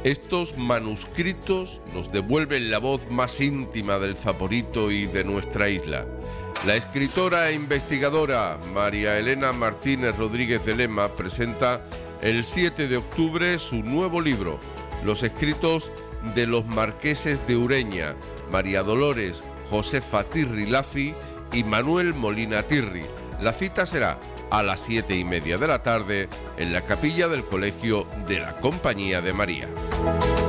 Estos manuscritos nos devuelven la voz más íntima del Zaporito y de nuestra isla. La escritora e investigadora María Elena Martínez Rodríguez de Lema presenta el 7 de octubre su nuevo libro, Los escritos de los marqueses de Ureña, María Dolores Josefa Tirri Laci y Manuel Molina Tirri. La cita será a las 7:30 de la tarde en la capilla del Colegio de la Compañía de María.